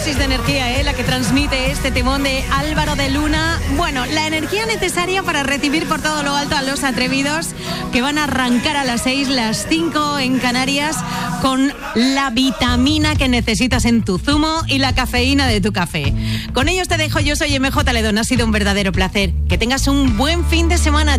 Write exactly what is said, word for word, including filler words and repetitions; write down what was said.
dosis de energía, ¿eh? La que transmite este temón de Álvaro de Luna. Bueno, la energía necesaria para recibir por todo lo alto a los atrevidos que van a arrancar a las seis, las cinco en Canarias, con la vitamina que necesitas en tu zumo y la cafeína de tu café. Con ellos te dejo, yo soy M J Ledón, ha sido un verdadero placer. Que tengas un buen fin de semana.